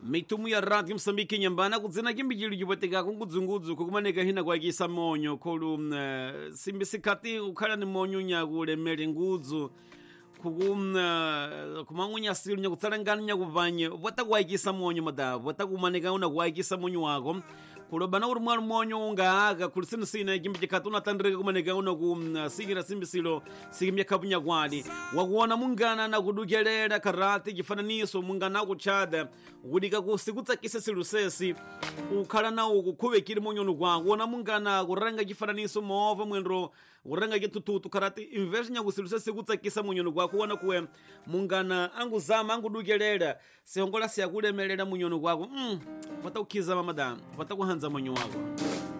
mitumu ya radio Msambiki nyambana kudzina kimbijili jipoteka kungudzungudzu kukumaneka hina kwa kisa monyo kulu simbisikati ukhala ni monyo nyakulemele ngudzu kumangunya silu nyakutsalangana nyakupanye wata kuwaikisa monyo madabu wata kumaneka una kuwaikisa monyo wako kulobana uri mwalu monyo ungaaka kulisinusina kimbijikati unatandirika kumaneka una kusikira simbisilo sikimbya kapunya kwadi wakuona mungana na kudukelera karati kifananiso mungana kuchada kudika kusikutsakisa silusesi ukhala nawo kukhuvekile monyonu kwako wona mungana kurenga kifananiso moova mwendro kurenga kitututu karati inverse nyakusilusesi kutsakisa monyonu kwako wona kuwe mungana anguzama angudukelera sihongola siyakulemelela monyonu kwako wata ukhiza mamadamu wata kuhanza monyo wako